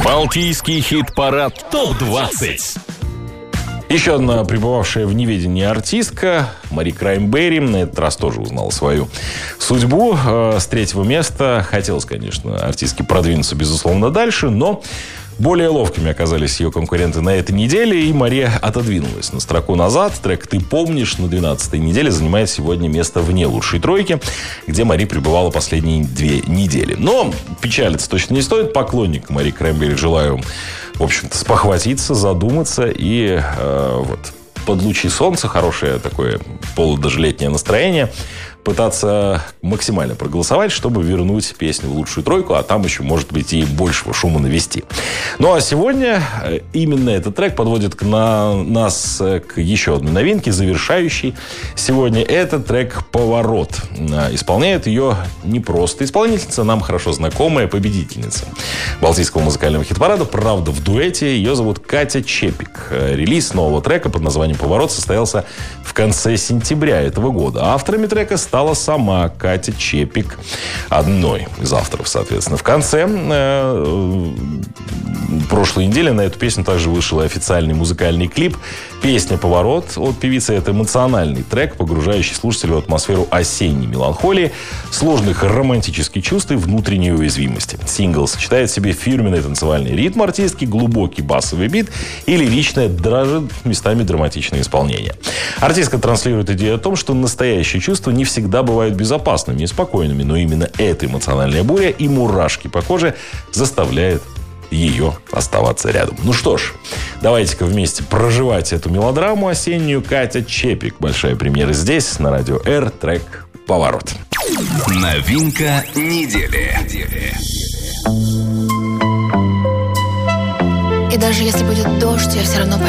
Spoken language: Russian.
Балтийский хит-парад ТОП-20. Еще одна пребывавшая в неведении артистка Мари Краймбрери на этот раз тоже узнала свою судьбу. С 3-го места хотелось, конечно, артистке продвинуться, безусловно, дальше, но более ловкими оказались ее конкуренты на этой неделе, и Мария отодвинулась на строку назад. Трек «Ты помнишь» на 12-й неделе занимает сегодня место вне лучшей тройки, где Мари пребывала последние 2 недели. Но печалиться точно не стоит. Поклонникам Мари Краймбрери желаю, в общем-то, спохватиться, задуматься и под лучи солнца, хорошее такое даже летнее настроение, пытаться максимально проголосовать, чтобы вернуть песню в лучшую тройку, а там еще, может быть, и большего шума навести. Ну, а сегодня именно этот трек подводит нас к еще одной новинке, завершающей сегодня. Это трек «Поворот». Исполняет ее не просто исполнительница, нам хорошо знакомая победительница Балтийского музыкального хит-парада. Правда, в дуэте. Ее зовут Катя Чепик. Релиз нового трека под названием «Поворот» состоялся в конце сентября этого года. Авторами трека стала сама Катя Чепик, одной из авторов, соответственно. В конце прошлой недели на эту песню также вышел и официальный музыкальный клип. Песня «Поворот» от певицы — это эмоциональный трек, погружающий слушателя в атмосферу осенней меланхолии, сложных романтических чувств и внутренней уязвимости. Сингл сочетает в себе фирменный танцевальный ритм артистки, глубокий басовый бит и лиричное, даже местами драматичное исполнение. Артистка транслирует идею о том, что настоящие чувства не всегда бывают безопасными и спокойными, но именно эта эмоциональная буря и мурашки по коже заставляет ее оставаться рядом. Ну что ж, давайте-ка вместе проживать эту мелодраму осеннюю. Катя Чепик. Большая премьера здесь, на Радио Р. Трек «Поворот». Новинка недели. И даже если будет дождь, я все равно